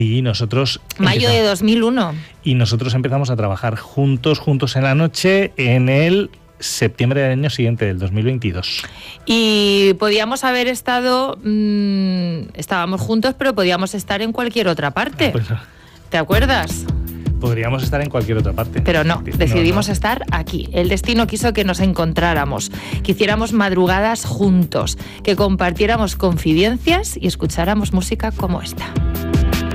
Y nosotros... Mayo de 2001. Y nosotros empezamos a trabajar juntos en la noche en el septiembre del año siguiente, del 2022. Y podíamos haber estado... estábamos juntos, pero podíamos estar en cualquier otra parte. Pues, ¿te acuerdas? Podríamos estar en cualquier otra parte. Pero no, decidimos estar aquí. El destino quiso que nos encontráramos, que hiciéramos madrugadas juntos, que compartiéramos confidencias y escucháramos música como esta.